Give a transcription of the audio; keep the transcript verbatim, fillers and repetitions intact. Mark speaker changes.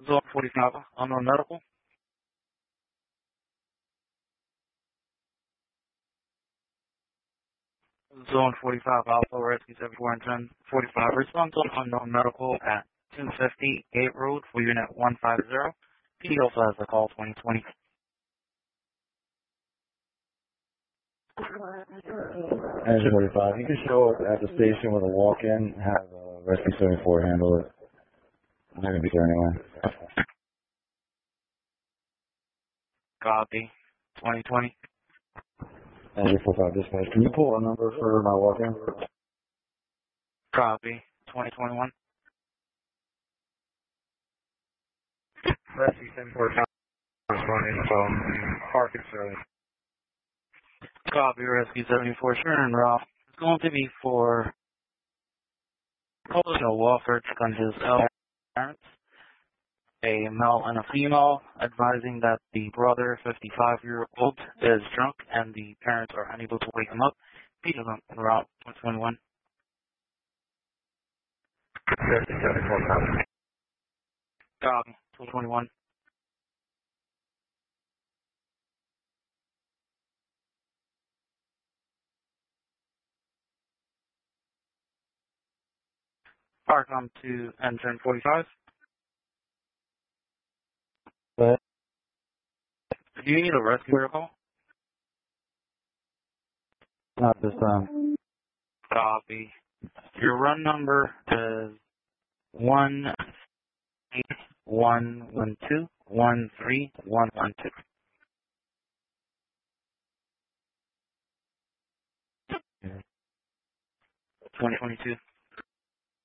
Speaker 1: Zone forty-five, unknown medical. Zone forty-five, Alpha Rescue seventy-four and ten forty-five. Response on unknown medical at two fifty Gate Road for Unit one five zero. He also has the call twenty twenty.
Speaker 2: Engine forty-five. You can show up at the station with a walk-in, have uh, Rescue seventy-four handle it. I'm not going to be there anyway.
Speaker 1: Copy. twenty twenty.
Speaker 2: Engine forty-five dispatch. Can you pull a number for my walk-in?
Speaker 1: Copy. twenty twenty-one. Rescue seventy-four responding from Parkins Early. Copy. Rescue seventy-four. Sharon Ralph. It's going to be for Polish welfare check on his elderly parents, a male and a female, advising that the brother, fifty-five-year-old, is drunk and the parents are unable to wake him up. Peter on Route one twenty-one. seventy-four, copy. Copy. two twenty-one. Parcom to engine forty-five.
Speaker 2: But
Speaker 1: Do you need a rescue call?
Speaker 2: not this time.
Speaker 1: Copy. Your run number is one eight one one two one three one one two. twenty twenty-two.